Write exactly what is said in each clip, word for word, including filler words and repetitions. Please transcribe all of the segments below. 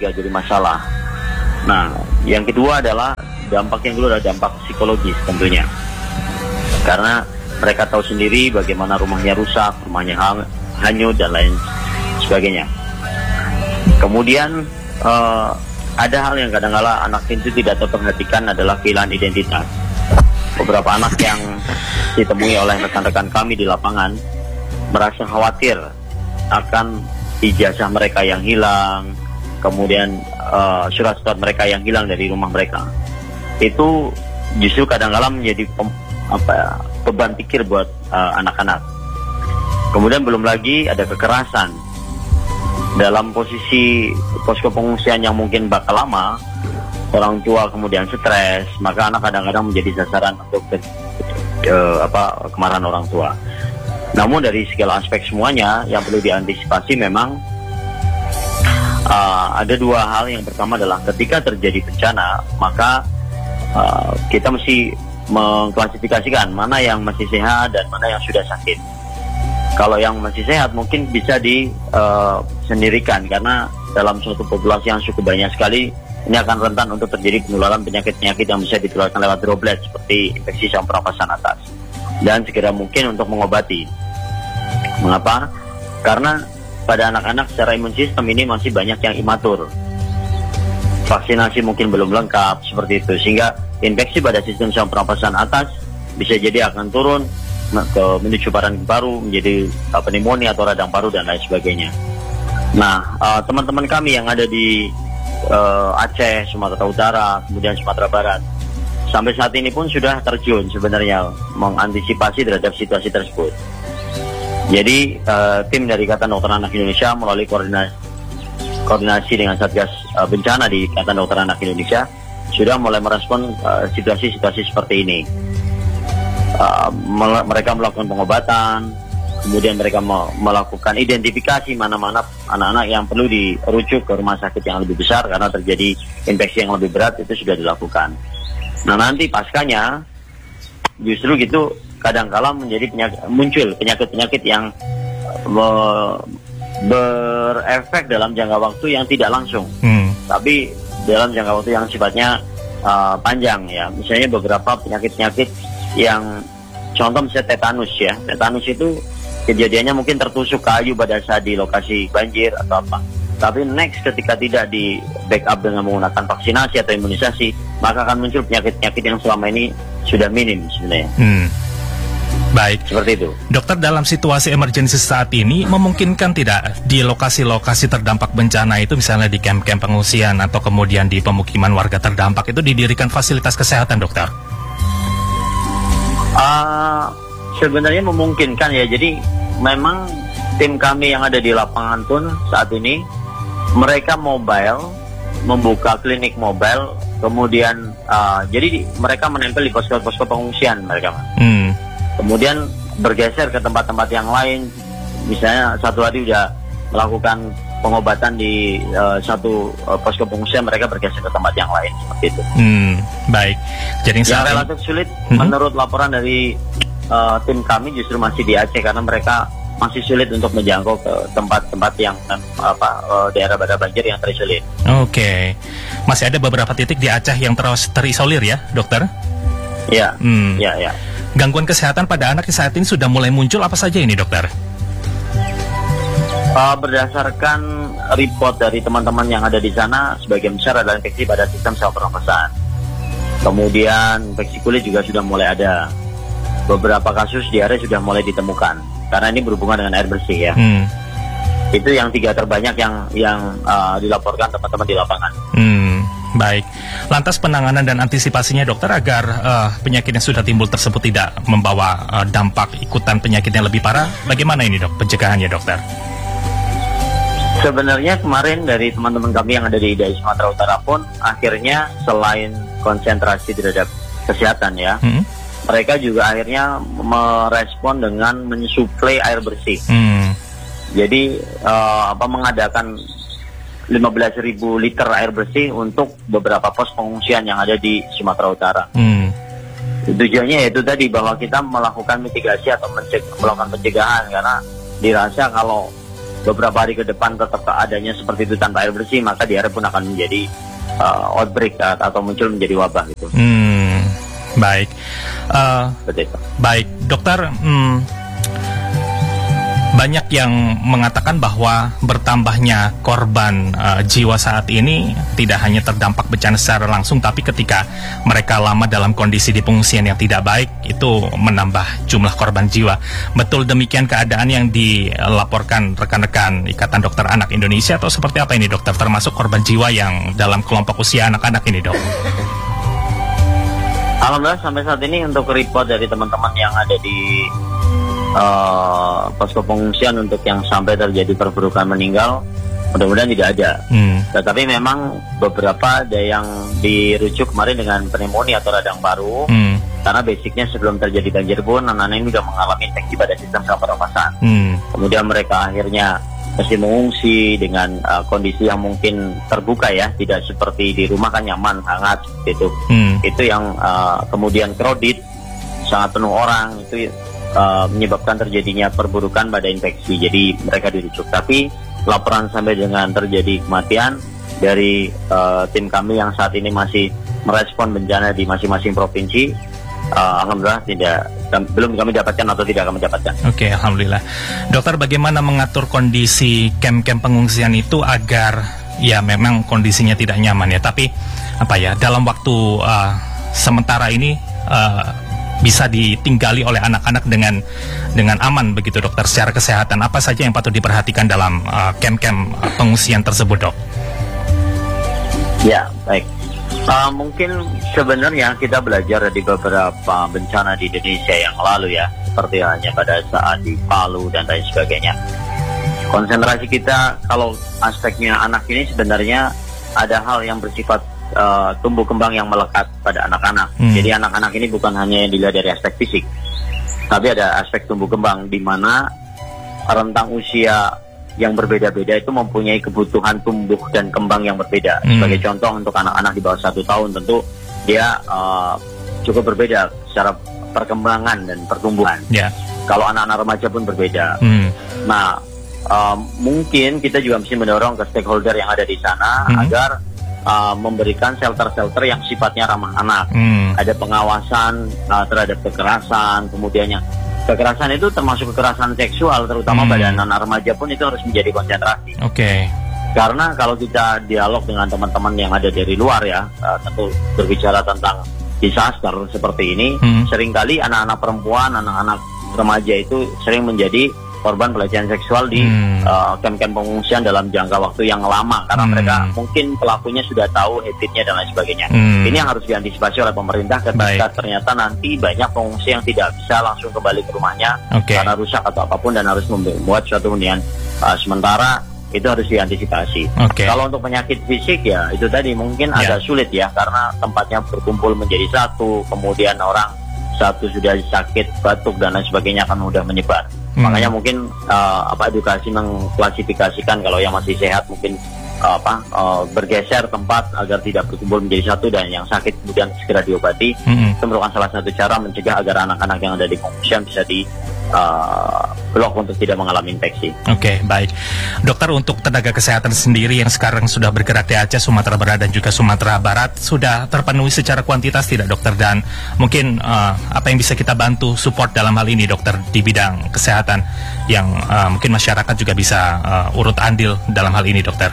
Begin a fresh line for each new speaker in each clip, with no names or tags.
juga jadi masalah. Nah, yang kedua adalah dampak yang kedua adalah dampak psikologis tentunya. Karena mereka tahu sendiri bagaimana rumahnya rusak, rumahnya hanyut dan lain sebagainya. Kemudian uh, ada hal yang kadang-kala anak itu tidak terperhatikan adalah kehilangan identitas. Beberapa anak yang ditemui oleh rekan-rekan kami di lapangan merasa khawatir akan ijazah mereka yang hilang, kemudian uh, surat-surat mereka yang hilang dari rumah mereka. Itu justru kadang-kadang menjadi pem, apa, beban pikir buat uh, anak-anak. Kemudian belum lagi ada kekerasan. Dalam posisi posko pengungsian yang mungkin bakal lama, orang tua kemudian stres, maka anak kadang-kadang menjadi sasaran untuk ke, uh, apa, kemarahan orang tua. Namun dari segala aspek semuanya yang perlu diantisipasi memang uh, ada dua hal. Yang pertama adalah ketika terjadi bencana, maka uh, kita mesti mengklasifikasikan mana yang masih sehat dan mana yang sudah sakit. Kalau yang masih sehat mungkin bisa disendirikan uh, karena dalam suatu populasi yang cukup banyak sekali ini akan rentan untuk terjadi penularan penyakit-penyakit yang bisa ditularkan lewat droplet seperti infeksi saluran pernapasan atas, dan segera mungkin untuk mengobati. Mengapa? Karena pada anak-anak secara imun sistem ini masih banyak yang imatur. Vaksinasi mungkin belum lengkap seperti itu, sehingga infeksi pada sistem saluran pernapasan atas bisa jadi akan turun ke menuju varian baru menjadi uh, pneumonia atau radang paru dan lain sebagainya. Nah, uh, teman-teman kami yang ada di uh, Aceh, Sumatera Utara, kemudian Sumatera Barat, sampai saat ini pun sudah terjun sebenarnya mengantisipasi terhadap situasi tersebut. Jadi uh, tim dari Ikatan Dokter Anak Indonesia melalui koordinasi, koordinasi dengan Satgas uh, Bencana di Ikatan Dokter Anak Indonesia sudah mulai merespon uh, situasi-situasi seperti ini. Uh, mel- mereka melakukan pengobatan, kemudian mereka me- melakukan identifikasi mana-mana anak-anak yang perlu dirujuk ke rumah sakit yang lebih besar karena terjadi infeksi yang lebih berat, itu sudah dilakukan. Nah, nanti paskanya justru gitu kadang-kala menjadi penyakit, muncul penyakit-penyakit yang uh, berefek dalam jangka waktu yang tidak langsung, hmm. tapi dalam jangka waktu yang sifatnya uh, panjang ya. Misalnya beberapa penyakit-penyakit yang contoh misalnya tetanus ya. Tetanus itu kejadiannya mungkin tertusuk kayu pada saat di lokasi banjir atau apa. Tapi next ketika tidak di backup dengan menggunakan vaksinasi atau imunisasi, maka akan muncul penyakit-penyakit yang selama ini sudah minim sebenarnya. Hmm.
Baik.
Seperti itu.
Dokter, dalam situasi emergensi saat ini memungkinkan tidak di lokasi-lokasi terdampak bencana itu, misalnya di kamp-kamp pengungsian atau kemudian di pemukiman warga terdampak itu didirikan fasilitas kesehatan, dokter?
Uh, sebenarnya memungkinkan ya. Jadi memang tim kami yang ada di lapangan pun saat ini mereka mobile, membuka klinik mobile, kemudian uh, jadi mereka menempel di posko-posko pengungsian mereka. Hmm. Kemudian bergeser ke tempat-tempat yang lain. Misalnya satu hari udah melakukan pengobatan di uh, satu uh, posko pengungsian, mereka bergeser ke tempat yang lain seperti itu.
Hmm, baik. Jadi
yang relatif sulit hmm? menurut laporan dari uh, tim kami justru masih di Aceh karena mereka masih sulit untuk menjangkau ke tempat-tempat yang apa uh, daerah-daerah banjir yang terisolir.
Oke, okay. Masih ada beberapa titik di Aceh yang terus terisolir ya, dokter?
Ya, hmm. ya, ya.
Gangguan kesehatan pada anak saat ini sudah mulai muncul apa saja ini, dokter?
Uh, berdasarkan report dari teman-teman yang ada di sana, sebagian besar adalah infeksi pada sistem saluran pernapasan. Kemudian infeksi kulit juga sudah mulai ada. Beberapa kasus diare sudah mulai ditemukan. Karena ini berhubungan dengan air bersih ya. Hmm. Itu yang tiga terbanyak yang yang uh, dilaporkan teman-teman di lapangan.
Hmm, baik. Lantas penanganan dan antisipasinya, dokter, agar uh, penyakit yang sudah timbul tersebut tidak membawa uh, dampak ikutan penyakit yang lebih parah, bagaimana ini, dok, pencegahannya, dokter?
Sebenarnya kemarin dari teman-teman kami yang ada di I D A I Sumatera Utara pun akhirnya selain konsentrasi terhadap kesehatan ya, hmm. mereka juga akhirnya merespon dengan mensuplai air bersih. Hmm. Jadi uh, apa mengadakan lima belas ribu liter air bersih untuk beberapa pos pengungsian yang ada di Sumatera Utara. Hmm. Tujuannya yaitu tadi bahwa kita melakukan mitigasi atau menceg- melakukan pencegahan karena dirasa kalau beberapa hari ke depan tetap keadaannya seperti itu tanpa air bersih, maka diare pun akan menjadi uh, outbreak uh, atau muncul menjadi wabah gitu.
Hmm, baik. Uh, baik, dokter. Hmm, banyak yang mengatakan bahwa bertambahnya korban uh, jiwa saat ini tidak hanya terdampak bencana secara langsung, tapi ketika mereka lama dalam kondisi di pengungsian yang tidak baik, itu menambah jumlah korban jiwa. Betul demikian keadaan yang dilaporkan rekan-rekan Ikatan Dokter Anak Indonesia, atau seperti apa ini dokter, termasuk korban jiwa yang dalam kelompok usia anak-anak ini, dok?
Alhamdulillah sampai saat ini untuk report dari teman-teman yang ada di Uh, posko pengungsian untuk yang sampai terjadi perburukan meninggal, mudah-mudahan tidak ada. Hmm. Tetapi memang beberapa ada yang dirujuk kemarin dengan pneumonia atau radang paru, hmm. karena basicnya sebelum terjadi banjir pun anak-anak ini sudah mengalami infeksi pada sistem saluran pernafasan. Hmm. Kemudian mereka akhirnya mesti mengungsi dengan uh, kondisi yang mungkin terbuka ya, tidak seperti di rumah kan nyaman, hangat gitu. Hmm. Itu yang uh, kemudian crowded, sangat penuh orang, itu Uh, menyebabkan terjadinya perburukan pada infeksi. Jadi mereka dirujuk. Tapi laporan sampai dengan terjadi kematian dari uh, tim kami yang saat ini masih merespon bencana di masing-masing provinsi, uh, alhamdulillah tidak, belum kami dapatkan atau tidak kami dapatkan.
Oke, okay, alhamdulillah. Dokter, bagaimana mengatur kondisi kem-kem pengungsian itu agar ya memang kondisinya tidak nyaman ya, tapi apa ya dalam waktu uh, sementara ini uh, bisa ditinggali oleh anak-anak dengan dengan aman begitu, dokter, secara kesehatan? Apa saja yang patut diperhatikan dalam uh, kem-kem uh, pengungsian tersebut, dok?
Ya, baik. Uh, mungkin sebenarnya kita belajar dari beberapa bencana di Indonesia yang lalu ya, seperti hanya pada saat di Palu dan lain sebagainya. Konsentrasi kita kalau aspeknya anak ini sebenarnya ada hal yang bersifat Uh, tumbuh kembang yang melekat pada anak-anak. Hmm. Jadi anak-anak ini bukan hanya yang dilihat dari aspek fisik, tapi ada aspek tumbuh kembang di mana rentang usia yang berbeda-beda itu mempunyai kebutuhan tumbuh dan kembang yang berbeda. Hmm. Sebagai contoh untuk anak-anak di bawah satu tahun tentu dia uh, cukup berbeda secara perkembangan dan pertumbuhan. Yeah. Kalau anak-anak remaja pun berbeda. Hmm. Nah, uh, mungkin kita juga mesti mendorong ke stakeholder yang ada di sana hmm. agar Uh, memberikan shelter-shelter yang sifatnya ramah anak. Hmm. Ada pengawasan uh, terhadap kekerasan, kemudiannya kekerasan itu termasuk kekerasan seksual, terutama hmm. pada anak remaja pun itu harus menjadi konsentrasi. Oke. Okay. Karena kalau kita dialog dengan teman-teman yang ada dari luar ya, uh, tentu berbicara tentang disaster seperti ini, hmm. seringkali anak-anak perempuan, anak-anak remaja itu sering menjadi korban pelecehan seksual di hmm. uh, kem-kem pengungsian dalam jangka waktu yang lama, karena hmm. mereka mungkin pelakunya sudah tahu habitnya dan lain sebagainya. Hmm. Ini yang harus diantisipasi oleh pemerintah ketika Baik. ternyata nanti banyak pengungsi yang tidak bisa langsung kembali ke rumahnya okay. karena rusak atau apapun dan harus membuat suatu hunian uh, sementara. Itu harus diantisipasi. Okay. Kalau untuk penyakit fisik ya itu tadi mungkin yeah. agak sulit ya, karena tempatnya berkumpul menjadi satu, kemudian orang satu sudah sakit, batuk dan lain sebagainya akan mudah menyebar. Hmm. Makanya mungkin uh, apa edukasi mengklasifikasikan kalau yang masih sehat mungkin uh, apa uh, bergeser tempat agar tidak berkumpul menjadi satu, dan yang sakit kemudian segera diobati. Hmm. Itu merupakan salah satu cara mencegah agar anak-anak yang ada di pengungsian bisa di uh, blok untuk tidak mengalami infeksi. Oke,
okay, baik. Dokter, untuk tenaga kesehatan sendiri yang sekarang sudah bergerak di Aceh, Sumatera Barat dan juga Sumatera Barat, sudah terpenuhi secara kuantitas tidak, dokter? Dan mungkin uh, apa yang bisa kita bantu support dalam hal ini, dokter, di bidang kesehatan yang uh, mungkin masyarakat juga bisa uh, urut andil dalam hal ini, dokter?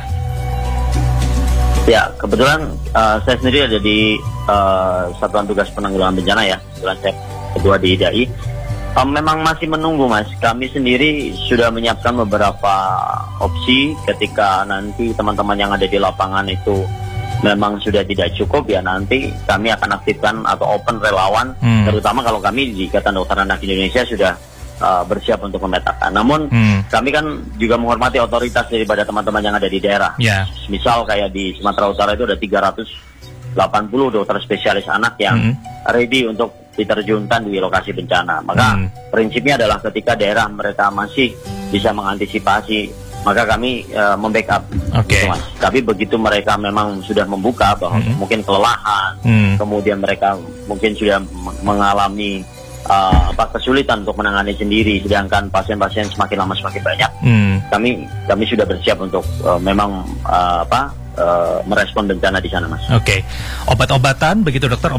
Ya, kebetulan uh, saya sendiri ada di uh, Satuan Tugas Penanggulangan Bencana ya, kebetulan saya ketua di I D A I. Um, memang masih menunggu, Mas. Kami sendiri sudah menyiapkan beberapa opsi ketika nanti teman-teman yang ada di lapangan itu memang sudah tidak cukup, ya nanti kami akan aktifkan atau open relawan, hmm. terutama kalau kami di Ikatan Dokter Anak Indonesia sudah uh, bersiap untuk memetakan. Namun hmm. kami kan juga menghormati otoritas daripada teman-teman yang ada di daerah. Yeah. Misal kayak di Sumatera Utara itu ada tiga ratus delapan puluh dokter spesialis anak yang hmm. ready untuk diterjunkan di lokasi bencana. Maka hmm. prinsipnya adalah ketika daerah mereka masih bisa mengantisipasi, maka kami uh, membackup. Okay. Gitu, Mas. Tapi begitu mereka memang sudah membuka bahwa hmm. mungkin kelelahan, hmm. kemudian mereka mungkin sudah mengalami uh, apa kesulitan untuk menangani sendiri, sedangkan pasien-pasien semakin lama semakin banyak.
Hmm.
Kami kami sudah bersiap untuk uh, memang uh, apa uh, merespon bencana di sana, Mas.
Oke, okay. Obat-obatan begitu dokter.